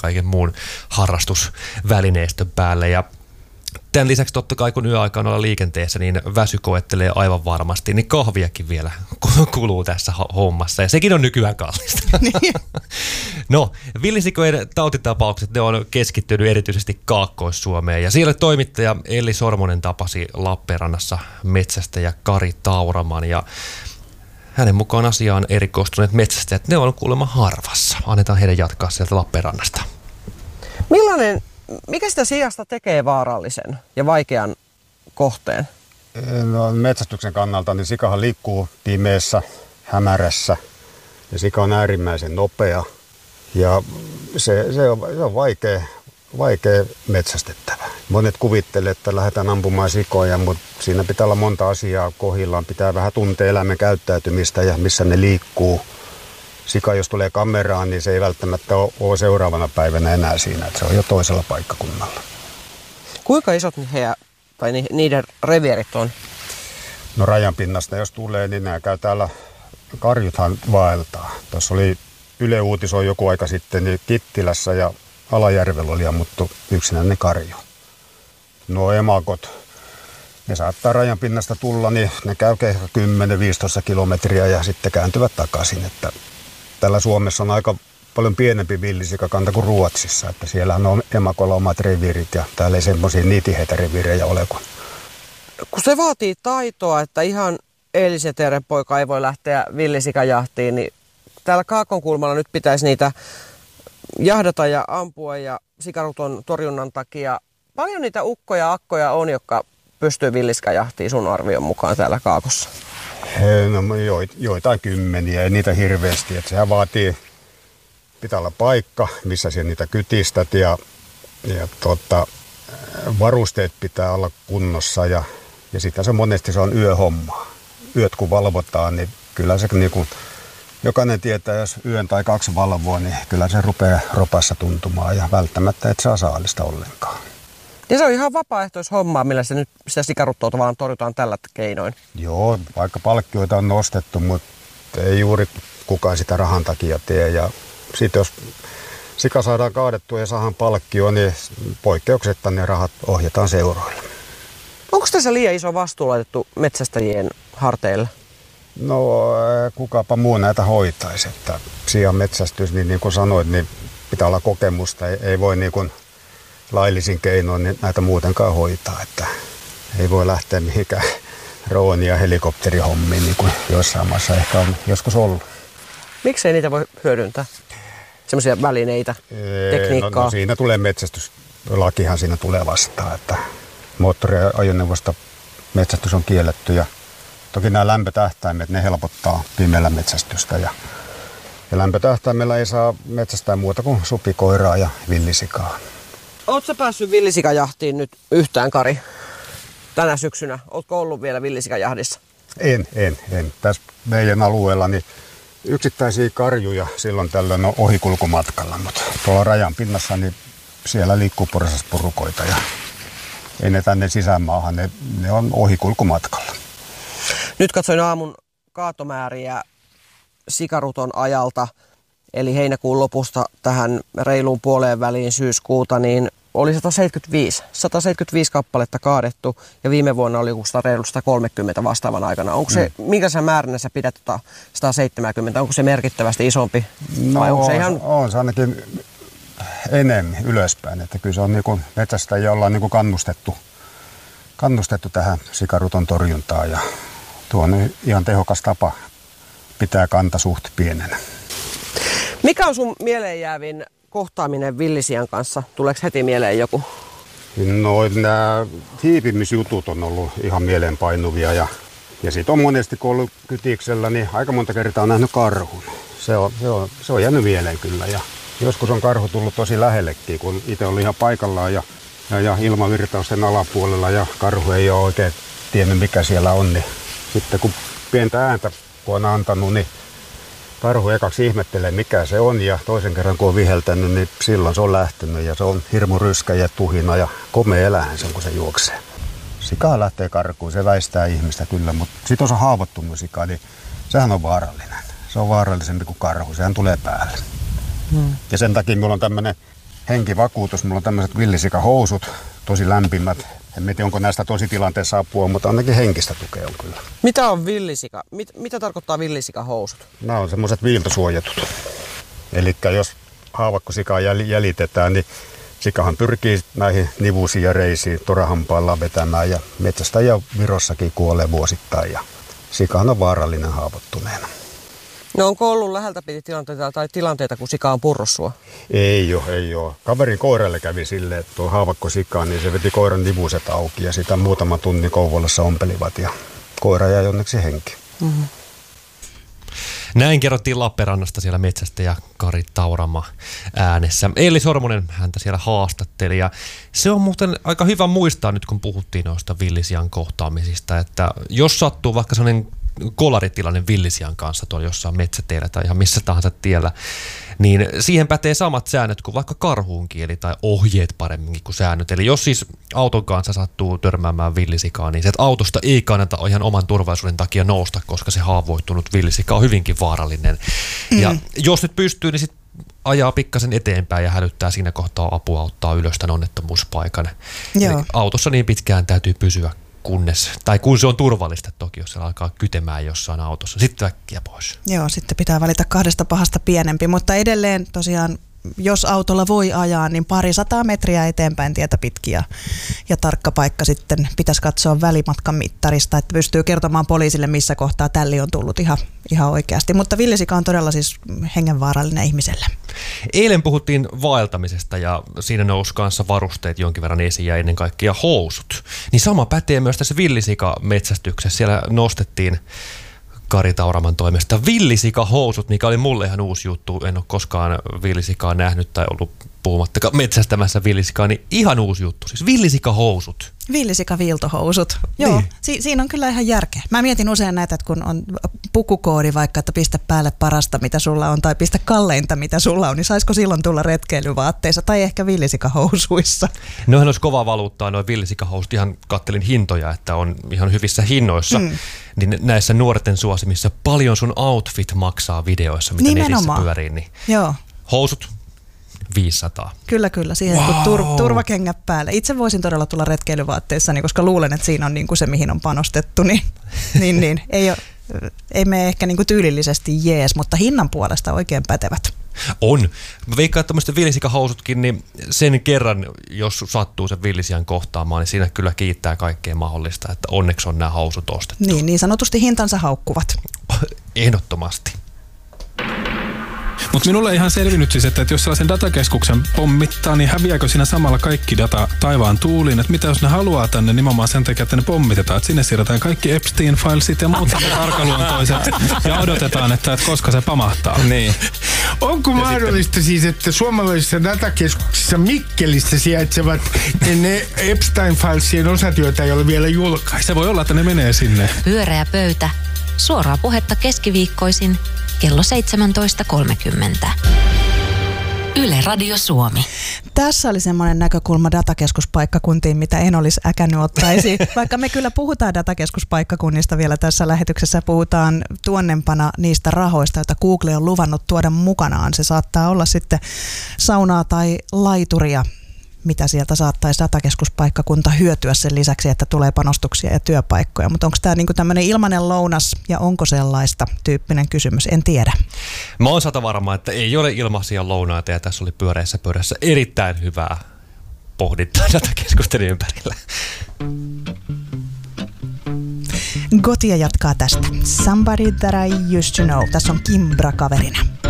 kaiken muun harrastusvälineistön päälle. Ja tämän lisäksi totta kai, kun yöaikaan olla liikenteessä, niin väsy koettelee aivan varmasti, niin kahviakin vielä kuluu tässä hommassa. Ja sekin on nykyään kallista. No, villisikojen tautitapaukset, ne on keskittynyt erityisesti Kaakkois-Suomeen. Ja siellä toimittaja Elli Sormonen tapasi Lappeenrannassa metsästäjä Kari Tauraman. Ja hänen mukaan asiaan erikoistuneet metsästäjät, ne on kuulemma harvassa. Annetaan heidän jatkaa sieltä Lappeenrannasta. Mikä sitä siasta tekee vaarallisen ja vaikean kohteen? No, metsästyksen kannalta niin sikahan liikkuu pimeässä, hämärässä ja sika on äärimmäisen nopea ja se on vaikea metsästettävä. Monet kuvittelee, että lähdetään ampumaan sikoja, mutta siinä pitää olla monta asiaa kohdillaan. Pitää vähän tuntea eläimen käyttäytymistä ja missä ne liikkuu. Sika, jos tulee kameraan, niin se ei välttämättä ole seuraavana päivänä enää siinä, että se on jo toisella paikkakunnalla. Kuinka isot niiden reviirit on? No rajan pinnasta jos tulee, niin nämä käy täällä, karjuthan vaeltaa. Tuossa oli Yle uutisoi joku aika sitten, niin Kittilässä ja Alajärvellä oli ammuttu yksinäinen karju. No emakot, ne saattaa rajan pinnasta tulla, niin ne käy 10-15 kilometriä ja sitten kääntyvät takaisin, että täällä Suomessa on aika paljon pienempi villisikakanta kuin Ruotsissa, että siellähän on emakolla omat reviirit ja täällä ei semmoisia niin tiheitä reviirejä ole kuin. Kun se vaatii taitoa, että ihan eilisen teeren poika ei voi lähteä villisikajahtiin, niin täällä Kaakonkulmalla nyt pitäisi niitä jahdata ja ampua ja sikaruton torjunnan takia. Paljon niitä ukkoja ja akkoja on, jotka pystyy villisikajahtiin sun arvion mukaan täällä Kaakossa? No joitain kymmeniä, ei niitä hirveästi. Että sehän vaatii, pitää olla paikka, missä siellä niitä kytistät ja varusteet pitää olla kunnossa ja sitä se monesti se on yöhomma. Yöt kun valvotaan, niin kyllä se niin kuin, jokainen tietää, jos yön tai 2 valvoo, niin kyllä se rupeaa ropassa tuntumaan ja välttämättä et saa saalista ollenkaan. Ja se on ihan vapaaehtoishommaa, millä se nyt sitä sikaruttoa vaan torjutaan tällä keinoin. Joo, vaikka palkkioita on nostettu, mutta ei juuri kukaan sitä rahan takia tee. Ja sitten jos sika saadaan kaadettua ja saadaan palkkio, niin poikkeuksetta ne rahat ohjataan seuroille. Onko tässä liian iso vastuu laitettu metsästäjien harteille? No kukapa muu näitä hoitaisi. Että sian metsästys, niin kuin sanoit, niin pitää olla kokemusta. Ei voi niin kuin laillisin keinoin niin näitä muutenkaan hoitaa, että ei voi lähteä mihinkään drooni- ja helikopterihommiin, niin kuin joissain maissa ehkä on joskus ollut. Miksei niitä voi hyödyntää? Semmoisia välineitä, tekniikkaa? No siinä tulee metsästyslakihan siinä tulee vastaan, että moottoriajoneuvosta metsästys on kielletty ja toki nämä lämpötähtäimet, ne helpottaa pimeällä metsästystä ja lämpötähtäimellä ei saa metsästää muuta kuin supikoiraa ja villisikaa. Oletko sä päässyt villisikajahtiin nyt yhtään, Kari, tänä syksynä? Oletko ollut vielä villisikajahdissa? En. Tässä meidän alueella niin yksittäisiä karjuja silloin tällöin on ohikulkumatkalla, mutta tuolla rajan pinnassa niin siellä liikkuu porsasporukoita ja ei ne tänne sisämaahan, ne on ohikulkumatkalla. Nyt katsoin aamun kaatomääriä sikaruton ajalta, eli heinäkuun lopusta tähän reiluun puoleen väliin syyskuuta, niin oli 175 kappaletta kaadettu ja viime vuonna oli joku reilu 130 vastaavan aikana. Onko se, minkä sä määränä sä pidät 170, onko se merkittävästi isompi? No onko se ihan... on se ainakin enemmän ylöspäin, että kyllä se on niin kuin metsästäjiä ollaan niin kuin kannustettu tähän sikaruton torjuntaan ja tuo on ihan tehokas tapa pitää kanta suht pienenä. Mikä on sun mieleenjäävin kohtaaminen villisian kanssa? Tuleeko heti mieleen joku? No nämä hiipimisjutut on ollut ihan mieleenpainuvia ja sitten on monesti kun ollut kytiksellä, niin aika monta kertaa on nähnyt karhun. Se on jäänyt mieleen kyllä ja joskus on karhu tullut tosi lähellekin, kun itse oli ihan paikallaan ja ilmavirtausten alapuolella ja karhu ei ole oikein tiennyt mikä siellä on. Niin sitten kun pientä ääntä kun on antanut, niin karhu ekaksi ihmettelee mikä se on ja toisen kerran kun on viheltänyt, niin silloin se on lähtenyt ja se on hirmu ryskä ja tuhina ja komea eläin sen kun se juoksee. Sika lähtee karkuun, se väistää ihmistä kyllä, mutta sitten jos on haavoittunut sika, niin sehän on vaarallinen. Se on vaarallisempi kuin karhu, sehän tulee päälle. Ja sen takia minulla on tämmöinen henkivakuutus. Mulla on tämmöiset villisikahousut, tosi lämpimät. En tiedä, onko näistä tosi tilanteessa apua, mutta ainakin henkistä tukea on kyllä. Mitä on villisika? Mitä tarkoittaa villisikahousut? Nämä on semmoiset viiltosuojatut. Eli jos haavakkosikaa jäljitetään, niin sikahan pyrkii näihin nivusiin ja reisiin torahampaillaan vetämään ja metsästäjä Virossakin kuolee vuosittain ja sikahan on vaarallinen haavoittuneena. No onko ollut läheltä piti tilanteita, kun sika on purrut sua? Ei ole. Kaverin koiralle kävi silleen, että tuo haavakkosika, niin se veti koiran nivuset auki ja sitä muutama tunnin Kouvolassa ompelivat ja koira jäi onneksi henki. Mm-hmm. Näin kerrottiin Lappeenrannasta siellä metsästäjä Kari Taurama äänessä. Eeli Sormunen häntä siellä haastatteli ja se on muuten aika hyvä muistaa nyt kun puhuttiin noista villisian kohtaamisista, että jos sattuu vaikka sellainen kolaritilanne villisian kanssa tuolla jossain metsäteillä tai ihan missä tahansa tiellä, niin siihen pätee samat säännöt kuin vaikka karhuunkin, eli tai ohjeet paremminkin kuin säännöt. Eli jos siis auton kanssa sattuu törmäämään villisikaa, niin sieltä autosta ei kannata ihan oman turvallisuuden takia nousta, koska se haavoittunut villisika on hyvinkin vaarallinen. Ja jos nyt pystyy, niin sitten ajaa pikkasen eteenpäin ja hälyttää siinä kohtaa apua, ottaa ylös tämän onnettomuuspaikan. Autossa niin pitkään täytyy pysyä kun se on turvallista toki, jos se alkaa kytemään jossain autossa. Sitten äkkiä pois. Joo, sitten pitää valita 2 pahasta pienempi, mutta edelleen tosiaan, jos autolla voi ajaa, niin 200 metriä eteenpäin tietä pitkiä ja tarkka paikka sitten pitäisi katsoa välimatkan mittarista, että pystyy kertomaan poliisille, missä kohtaa tälli on tullut ihan oikeasti. Mutta villisika on todella siis hengenvaarallinen ihmiselle. Eilen puhuttiin vaeltamisesta ja siinä nousi kanssa varusteet jonkin verran esiin ja ennen kaikkea housut. Niin sama pätee myös tässä villisika-metsästyksessä. Siellä nostettiin Kari Tauraman toimesta villisikahousut, mikä oli mulle ihan uusi juttu. En ole koskaan villisikaa nähnyt tai ollut puhumattakaan metsästämässä villisikaa, niin ihan uusi juttu. Siis villisikahousut. Villisikaviiltohousut. Joo, siinä on kyllä ihan järkeä. Mä mietin usein näitä, että kun on pukukoodi vaikka, että pistä päälle parasta, mitä sulla on, tai pistä kalleinta, mitä sulla on, niin saisiko silloin tulla retkeilyvaatteissa tai ehkä villisikahousuissa? Noihän olisi kovaa valuuttaa, noin villisikahousut. Ihan kattelin hintoja, että on ihan hyvissä hinnoissa. Niin näissä nuorten suosimissa paljon sun outfit maksaa videoissa, mitä netissä pyörii. Niin joo. Housut 500. Kyllä, siihen kun turvakengät päälle. Itse voisin todella tulla retkeilyvaatteissani, koska luulen, että siinä on niin kuin se, mihin on panostettu. Niin. Ei mene ehkä niin kuin tyylillisesti jees, mutta hinnan puolesta oikein pätevät. On. Mä veikkaan, että tämmöiset villisikahousutkin, niin sen kerran, jos sattuu sen villisian kohtaamaan, niin siinä kyllä kiittää kaikkea mahdollista, että onneksi on nämä housut ostettu. Niin sanotusti hintansa haukkuvat. Ehdottomasti. Mutta minulle ei ihan selvinnyt siis, että jos sellaisen datakeskuksen pommittaa, niin häviääkö siinä samalla kaikki data taivaan tuuliin? Että mitä jos ne haluaa tänne nimenomaan sen takia, että ne pommitetaan, että sinne siirretään kaikki Epstein-filesit ja muut arkaluontoiset ja odotetaan, että koska se pamahtaa. Niin. Onko mahdollista siis, että suomalaisissa datakeskuksissa Mikkelissä sijaitsevat ne Epstein-filesien osat, joita ei ole vielä julkaistu? Se voi olla, että ne menee sinne. Pyöreä pöytä. Suoraa puhetta keskiviikkoisin kello 17.30. Yle Radio Suomi. Tässä oli semmoinen näkökulma datakeskuspaikkakuntiin, mitä en olisi äkännyt ottaisi. Vaikka me kyllä puhutaan datakeskuspaikkakunnista vielä tässä lähetyksessä, puhutaan tuonnempana niistä rahoista, joita Google on luvannut tuoda mukanaan. Se saattaa olla sitten saunaa tai laituria, mitä sieltä saattaisi datakeskuspaikkakunta hyötyä sen lisäksi, että tulee panostuksia ja työpaikkoja. Mutta onko tämä niinku tämmöinen ilmainen lounas ja onko sellaista tyyppinen kysymys? En tiedä. Mä oon satavarma, että ei ole ilmaisia lounaita ja tässä oli pyöreässä pöydässä erittäin hyvää pohdintaa datakeskusten ympärillä. Gotia jatkaa tästä. Somebody that I used to know. Tässä on Kimbra kaverina.